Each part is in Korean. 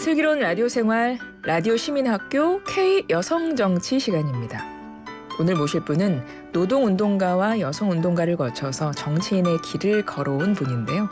슬기로운 라디오 생활, 라디오 시민학교 K 여성정치 시간입니다. 오늘 모실 분은 노동운동가와 여성운동가를 거쳐서 정치인의 길을 걸어온 분인데요.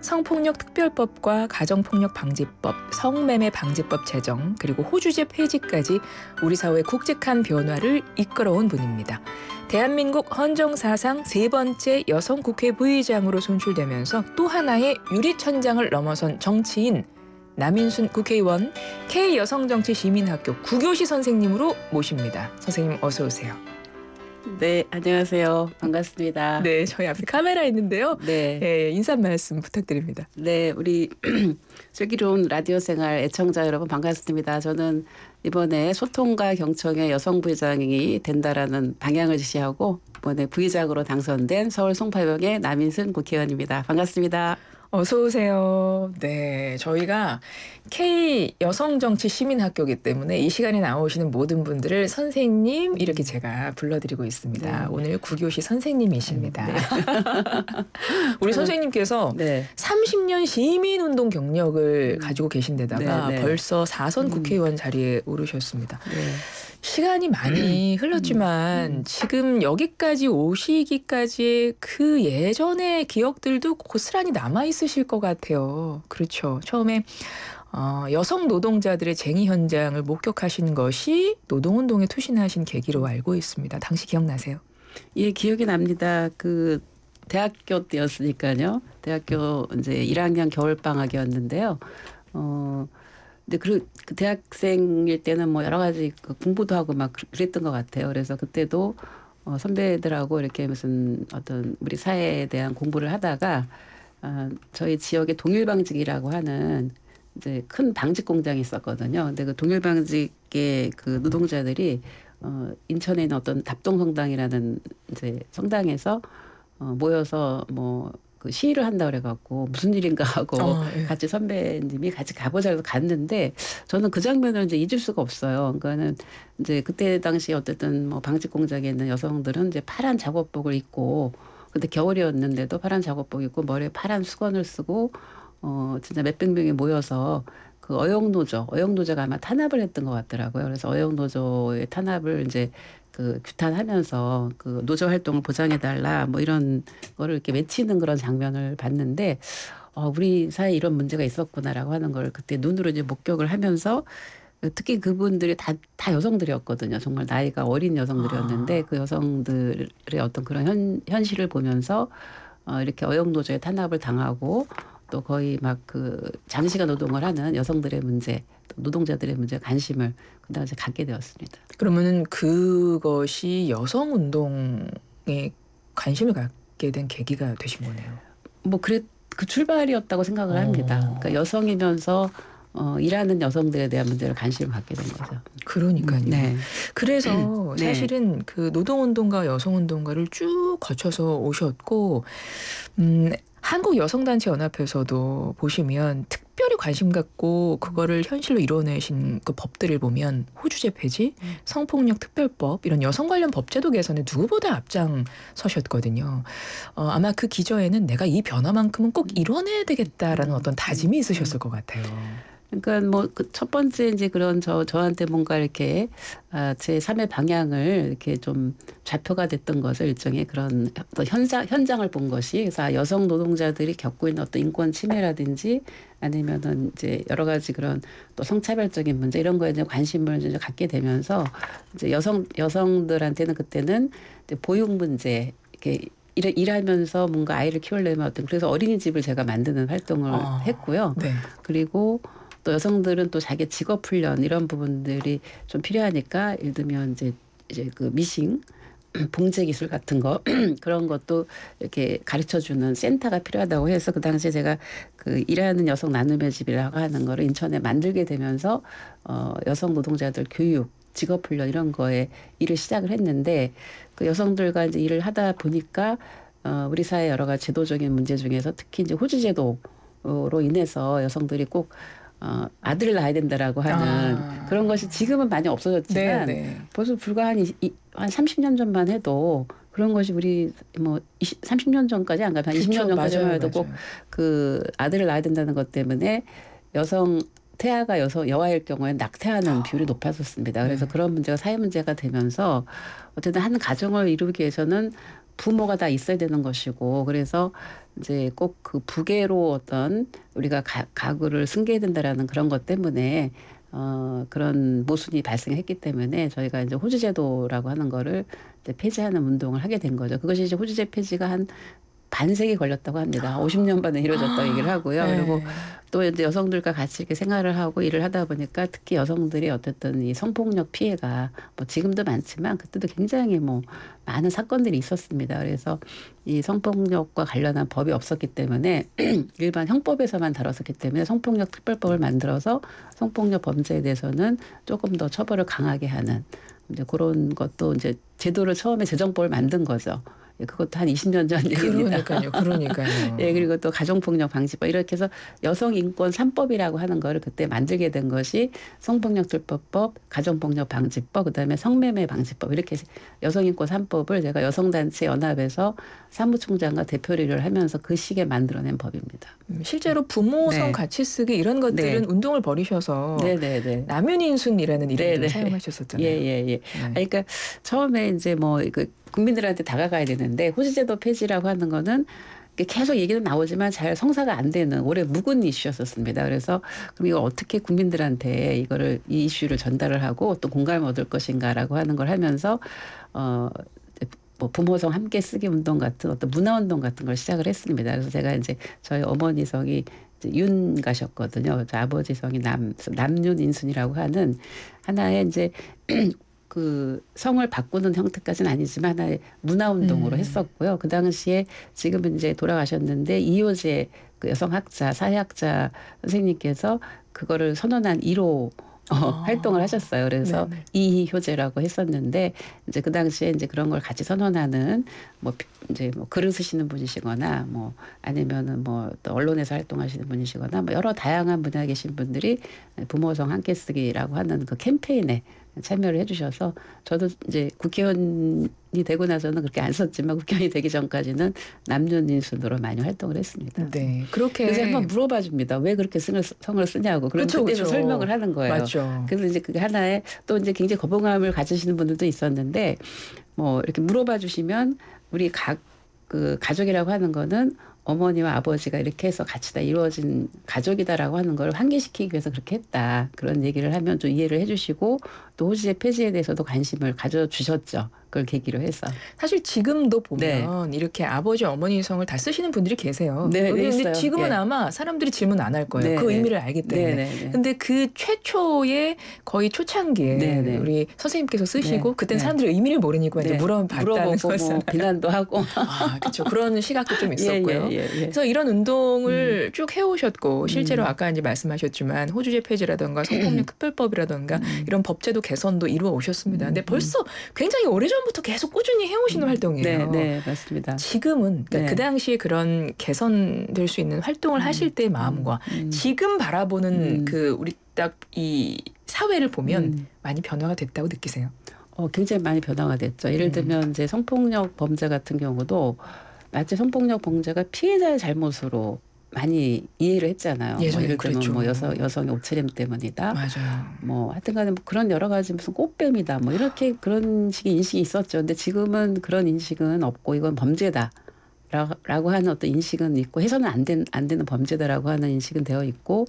성폭력특별법과 가정폭력방지법, 성매매 방지법 제정, 그리고 호주제 폐지까지 우리 사회의 굵직한 변화를 이끌어온 분입니다. 대한민국 헌정사상 세 번째 여성 국회 부의장으로 선출되면서 또 하나의 유리천장을 넘어선 정치인, 남인순 국회의원, K여성정치시민학교 국교시 선생님으로 모십니다. 선생님 어서 오세요. 네, 안녕하세요. 반갑습니다. 네, 저희 앞에 카메라 있는데요. 네. 네, 인사 말씀 부탁드립니다. 네, 우리 슬기로운 라디오 생활 애청자 여러분 반갑습니다. 저는 이번에 소통과 경청의 여성 부의장이 된다라는 방향을 지시하고 이번에 부의장으로 당선된 서울 송파병의 남인순 국회의원입니다. 반갑습니다. 어서 오세요. 네, 저희가 K 여성정치 시민학교이기 때문에 이 시간에 나오시는 모든 분들을 선생님 이렇게 제가 불러드리고 있습니다. 네. 오늘 국교시 선생님이십니다. 네. 우리 선생님께서 네. 30년 시민운동 경력을 가지고 계신 데다가 네. 벌써 4선 국회의원 자리에 오르셨습니다. 네. 시간이 많이 흘렀지만 지금 여기까지 오시기까지의 그 예전의 기억들도 고스란히 남아있으실 것 같아요. 그렇죠. 처음에 여성 노동자들의 쟁의 현장을 목격하신 것이 노동운동에 투신하신 계기로 알고 있습니다. 당시 기억나세요? 예, 기억이 납니다. 그 대학교 때였으니까요. 대학교 이제 1학년 겨울방학이었는데요. 근데 그 대학생일 때는 뭐 여러 가지 공부도 하고 막 그랬던 것 같아요. 그래서 그때도 선배들하고 이렇게 무슨 어떤 우리 사회에 대한 공부를 하다가 저희 지역에 동일방직이라고 하는 이제 큰 방직 공장이 있었거든요. 근데 그 동일방직의 그 노동자들이 인천에 있는 어떤 답동성당이라는 이제 성당에서 모여서 뭐 그 시위를 한다 그래갖고 무슨 일인가 하고 예. 같이 선배님이 같이 가보자 해서 갔는데 저는 그 장면을 이제 잊을 수가 없어요. 그러니까는 이제 그때 당시 어쨌든 뭐 방직 공장에 있는 여성들은 이제 파란 작업복을 입고 근데 겨울이었는데도 파란 작업복 입고 머리에 파란 수건을 쓰고 진짜 몇백 명이 모여서 그 어영노조가 아마 탄압을 했던 것 같더라고요. 그래서 어영노조의 탄압을 이제 그 규탄하면서 그 노조 활동을 보장해달라 뭐 이런 거를 이렇게 외치는 그런 장면을 봤는데 우리 사회에 이런 문제가 있었구나라고 하는 걸 그때 눈으로 이제 목격을 하면서 특히 그분들이 다 여성들이었거든요. 정말 나이가 어린 여성들이었는데 그 여성들의 어떤 그런 현실을 보면서 이렇게 어영노조의 탄압을 당하고 또 거의 막 그 장시간 노동을 하는 여성들의 문제, 또 노동자들의 문제에 관심을 그 당시에 갖게 되었습니다. 그러면은 그것이 여성 운동에 관심을 갖게 된 계기가 되신 거네요. 뭐 그 출발이었다고 생각을 합니다. 그러니까 여성이면서 일하는 여성들에 대한 문제를 관심을 갖게 된 거죠. 그러니까요. 네. 그래서 네. 사실은 그 노동운동가, 여성운동가를 쭉 거쳐서 오셨고 한국여성단체연합회에서도 보시면 특별히 관심 갖고 그거를 현실로 이뤄내신 그 법들을 보면 호주제 폐지, 성폭력특별법 이런 여성 관련 법제도 개선에 누구보다 앞장서셨거든요. 아마 그 기저에는 내가 이 변화만큼은 꼭 이뤄내야 되겠다라는 어떤 다짐이 있으셨을 것 같아요. 그러니까 뭐 그 첫 번째 이제 그런 저한테 뭔가 이렇게 제 3의 방향을 이렇게 좀 좌표가 됐던 것을 일종의 그런 어떤 현장을 본 것이 그래서 여성 노동자들이 겪고 있는 어떤 인권 침해라든지 아니면은 이제 여러 가지 그런 또 성차별적인 문제 이런 거에 이제 관심을 이제 갖게 되면서 이제 여성들한테는 그때는 이제 보육 문제 이렇게 일하면서 뭔가 아이를 키우려면 어떤 그래서 어린이집을 제가 만드는 활동을 했고요. 네. 그리고 또 여성들은 또 자기 직업 훈련 이런 부분들이 좀 필요하니까 예를 들면 이제 그 미싱 봉제 기술 같은 거 그런 것도 이렇게 가르쳐주는 센터가 필요하다고 해서 그 당시에 제가 그 일하는 여성 나눔의 집이라고 하는 거를 인천에 만들게 되면서 여성 노동자들 교육 직업 훈련 이런 거에 일을 시작을 했는데 그 여성들과 이제 일을 하다 보니까 우리 사회 여러 가지 제도적인 문제 중에서 특히 이제 호주 제도로 인해서 여성들이 꼭 아들을 낳아야 된다라고 하는 그런 것이 지금은 많이 없어졌지만 네. 벌써 불과 한 30년 전만 해도 그런 것이 우리 뭐 30년 전까지 안 가면 한 20년 전까지만 해도 꼭 그 아들을 낳아야 된다는 것 때문에 여성 태아가 여아일 경우에 낙태하는 비율이 높아졌습니다. 그래서 네. 그런 문제가 사회 문제가 되면서 어쨌든 한 가정을 이루기 위해서는 부모가 다 있어야 되는 것이고 그래서 이제 꼭 그 부계로 어떤 우리가 가구를 승계해야 된다라는 그런 것 때문에 그런 모순이 발생했기 때문에 저희가 이제 호주제도라고 하는 거를 이제 폐지하는 운동을 하게 된 거죠. 그것이 이제 호주제 폐지가 한 반세기 걸렸다고 합니다. 50년 만에 이루어졌다고 얘기를 하고요. 그리고 네. 또 이제 여성들과 같이 이렇게 생활을 하고 일을 하다 보니까 특히 여성들이 어쨌든 이 성폭력 피해가 뭐 지금도 많지만 그때도 굉장히 뭐 많은 사건들이 있었습니다. 그래서 이 성폭력과 관련한 법이 없었기 때문에 일반 형법에서만 다뤘었기 때문에 성폭력 특별법을 만들어서 성폭력 범죄에 대해서는 조금 더 처벌을 강하게 하는 이제 그런 것도 이제 제도를 처음에 제정법을 만든 거죠. 그것도 한 20년 전 얘기입니다. 그러니까요. 예, 그리고 또 가정폭력 방지법 이렇게 해서 여성인권 3법이라고 하는 거를 그때 만들게 된 것이 성폭력특별법, 가정폭력 방지법, 그다음에 성매매 방지법 이렇게 여성인권 3법을 제가 여성단체 연합에서 사무총장과 대표리를 하면서 그 시기에 만들어낸 법입니다. 실제로 부모성 네. 같이 쓰기 이런 것들은 네. 운동을 벌이셔서 네네네. 남윤인순이라는 이름도 네네. 사용하셨었잖아요. 예. 네. 그러니까 처음에 이제 뭐 국민들한테 다가가야 되는데 호주제도 폐지라고 하는 거는 계속 얘기는 나오지만 잘 성사가 안 되는 오래 묵은 이슈였었습니다. 그래서 그럼 이거 어떻게 국민들한테 이 이슈를 전달을 하고 또 공감을 얻을 것인가라고 하는 걸 하면서 뭐 부모성 함께 쓰기 운동 같은 어떤 문화 운동 같은 걸 시작을 했습니다. 그래서 제가 이제 저희 어머니 성이 이제 윤 가셨거든요. 저 아버지 성이 남윤인순이라고 하는 하나의 이제 그 성을 바꾸는 형태까지는 아니지만 하나의 문화운동으로 했었고요. 그 당시에 지금은 이제 돌아가셨는데 이효재 그 여성학자, 사회학자 선생님께서 그거를 선언한 1호 활동을 하셨어요. 그래서 네네. 이효재라고 했었는데 이제 그 당시에 이제 그런 걸 같이 선언하는 뭐 이제 뭐 글을 쓰시는 분이시거나 뭐 아니면은 뭐 또 언론에서 활동하시는 분이시거나 뭐 여러 다양한 분야에 계신 분들이 부모성 함께 쓰기라고 하는 그 캠페인에 참여를 해주셔서 저도 이제 국회의원이 되고 나서는 그렇게 안 썼지만 국회의원이 되기 전까지는 남녀인순으로 많이 활동을 했습니다. 네. 그렇게 그래서 한번 물어봐 줍니다. 왜 그렇게 성을 쓰냐고. 그럼 그때도 설명을 하는 거예요. 맞죠. 그래서 이제 그게 하나의 또 이제 굉장히 거부감을 가지시는 분들도 있었는데 뭐 이렇게 물어봐 주시면 우리 그 가족이라고 하는 거는 어머니와 아버지가 이렇게 해서 같이 다 이루어진 가족이다라고 하는 걸 환기시키기 위해서 그렇게 했다. 그런 얘기를 하면 좀 이해를 해주시고 또 호주제 폐지에 대해서도 관심을 가져주셨죠. 그걸 계기로 해서. 사실 지금도 보면 이렇게 아버지 어머니 성을 다 쓰시는 분들이 계세요. 네, 근데 있어요. 지금은 예. 아마 사람들이 질문 안 할 거예요. 네, 그 네. 의미를 알기 때문에. 네. 근데 그 최초의 거의 초창기에 네. 우리 선생님께서 쓰시고 네, 그땐 네. 사람들이 의미를 모르니까 이제 네. 물어봤다는 물어보고 거잖아요. 뭐 비난도 하고. 그렇죠. 그런 시각도 좀 있었고요. 예. 그래서 이런 운동을 쭉 해오셨고 실제로 아까 이제 말씀하셨지만 호주제 폐지라든가 성폭력 특별법이라든가 이런 법제도 개선도 이루어 오셨습니다. 근데 벌써 굉장히 오래전부터 계속 꾸준히 해오시는 활동이에요. 네, 맞습니다. 지금은 그러니까 네. 그 당시에 그런 개선될 수 있는 활동을 하실 때의 마음과 지금 바라보는 그 우리 딱 이 사회를 보면 많이 변화가 됐다고 느끼세요? 굉장히 많이 변화가 됐죠. 예를 들면 이제 성폭력 범죄 같은 경우도 마치 성폭력 범죄가 피해자의 잘못으로 많이 이해를 했잖아요. 예전에 예를 들면 그랬죠. 뭐 여성의 옷차림 때문이다. 맞아요. 뭐 하여튼간에 뭐 그런 여러 가지 무슨 꽃뱀이다. 뭐 이렇게 그런 식의 인식이 있었죠. 근데 지금은 그런 인식은 없고 이건 범죄다. 라고 하는 어떤 인식은 있고 해서는 안 되는 범죄다라고 하는 인식은 되어 있고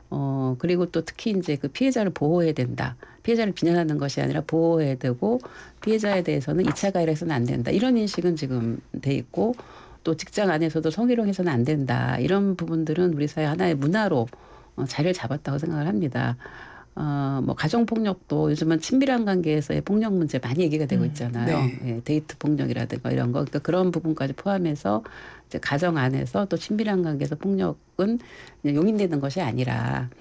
그리고 또 특히 이제 그 피해자를 보호해야 된다. 피해자를 비난하는 것이 아니라 보호해야 되고 피해자에 대해서는 2차 가해를 안 된다. 이런 인식은 지금 돼 있고 또 직장 안에서도 성희롱해서는 안 된다. 이런 부분들은 우리 사회 하나의 문화로 자리를 잡았다고 생각을 합니다. 뭐 가정폭력도 요즘은 친밀한 관계에서의 폭력 문제 많이 얘기가 되고 있잖아요. 네. 예, 데이트 폭력이라든가 이런 거. 그러니까 그런 부분까지 포함해서 이제 가정 안에서 또 친밀한 관계에서 폭력은 그냥 용인되는 것이 아니라